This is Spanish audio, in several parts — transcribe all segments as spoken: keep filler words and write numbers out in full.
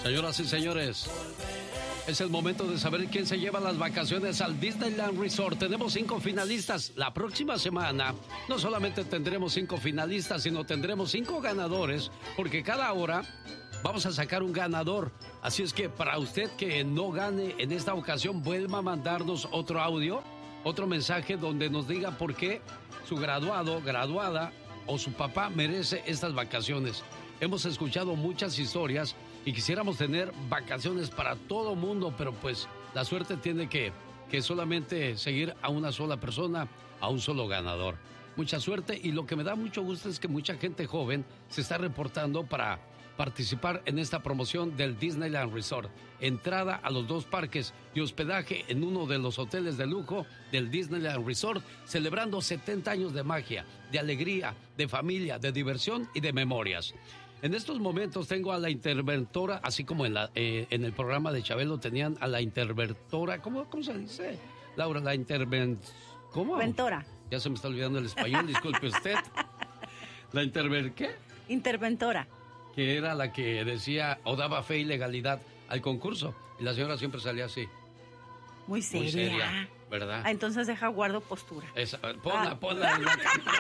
Señoras y señores, es el momento de saber quién se lleva las vacaciones al Disneyland Resort. Tenemos cinco finalistas. La próxima semana no solamente tendremos cinco finalistas, sino tendremos cinco ganadores, porque cada hora vamos a sacar un ganador. Así es que para usted que no gane en esta ocasión, vuelva a mandarnos otro audio, otro mensaje donde nos diga por qué su graduado, graduada o su papá merece estas vacaciones. Hemos escuchado muchas historias y quisiéramos tener vacaciones para todo mundo, pero pues la suerte tiene que, que solamente seguir a una sola persona, a un solo ganador. Mucha suerte, y lo que me da mucho gusto es que mucha gente joven se está reportando para participar en esta promoción del Disneyland Resort. Entrada a los dos parques y hospedaje en uno de los hoteles de lujo del Disneyland Resort, celebrando setenta años de magia, de alegría, de familia, de diversión y de memorias. En estos momentos tengo a la interventora, así como en, la, eh, en el programa de Chabelo tenían a la interventora, ¿cómo, cómo se dice? Laura, la interven... ¿Cómo? Interventora. Ya se me está olvidando el español, disculpe usted. ¿La interver qué? Interventora. Que era la que decía o daba fe y legalidad al concurso. Y la señora siempre salía así. Muy seria. Muy seria, ¿verdad? Ah, entonces deja guardo postura. Esa, ponla, ah. ponla. En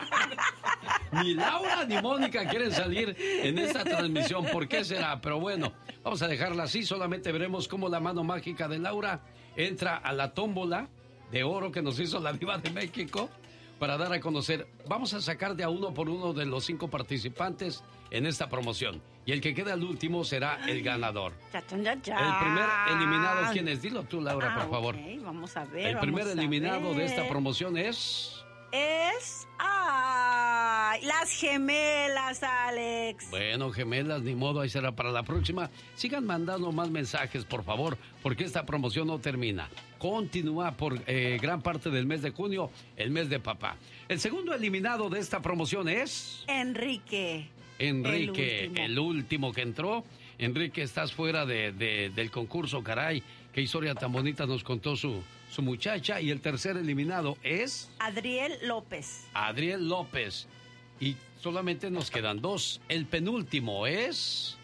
la... Ni Laura ni Mónica quieren salir en esta transmisión. ¿Por qué será? Pero bueno, vamos a dejarla así. Solamente veremos cómo la mano mágica de Laura entra a la tómbola de oro que nos hizo la Diva de México para dar a conocer. Vamos a sacar de a uno por uno de los cinco participantes en esta promoción. Y el que quede al último será el ganador. Ya, ya, ya. El primer eliminado, ¿quién es? Dilo tú, Laura, ah, por favor. Okay, vamos a ver. El primer vamos eliminado de esta promoción es... Es... ¡Ay! Las gemelas, Alex. Bueno, gemelas, ni modo, ahí será para la próxima. Sigan mandando más mensajes, por favor, porque esta promoción no termina. Continúa por eh, gran parte del mes de junio, el mes de papá. El segundo eliminado de esta promoción es... Enrique. Enrique, el último, el último que entró. Enrique, estás fuera de, de, del concurso, caray. Qué historia tan bonita nos contó su, su muchacha. Y el tercer eliminado es... Adriel López. Adriel López. Y solamente nos quedan dos. El penúltimo es...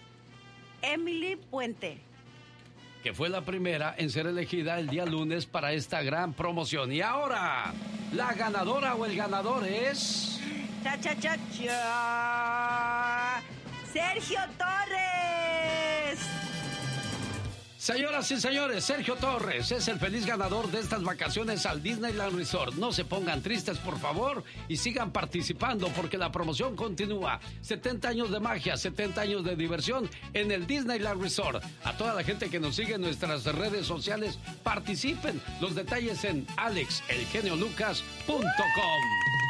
Emily Puente. Que fue la primera en ser elegida el día lunes para esta gran promoción. Y ahora, la ganadora o el ganador es... Cha, cha, cha, cha. Sergio Torres. Señoras y señores, Sergio Torres es el feliz ganador de estas vacaciones al Disneyland Resort. No se pongan tristes, por favor, y sigan participando porque la promoción continúa. setenta años de magia, setenta años de diversión en el Disneyland Resort. A toda la gente que nos sigue en nuestras redes sociales, participen. Los detalles en alex el genio lucas punto com.